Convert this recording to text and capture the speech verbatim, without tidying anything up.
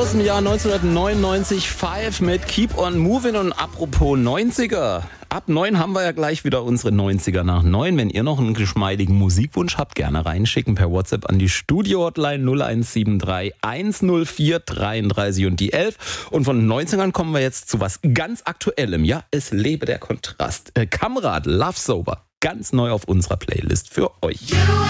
aus dem Jahr neunzehnhundertneunundneunzig, Five mit Keep on Moving. Und apropos neunziger, ab neun haben wir ja gleich wieder unsere neunziger nach neun. Wenn ihr noch einen geschmeidigen Musikwunsch habt, gerne reinschicken per WhatsApp an die Studio-Hotline null eins sieben drei eins null vier dreiunddreißig und die elf. Und von den neunzigern kommen wir jetzt zu was ganz Aktuellem. Ja, es lebe der Kontrast. Äh, Kamrat, Love Sober, ganz neu auf unserer Playlist für euch.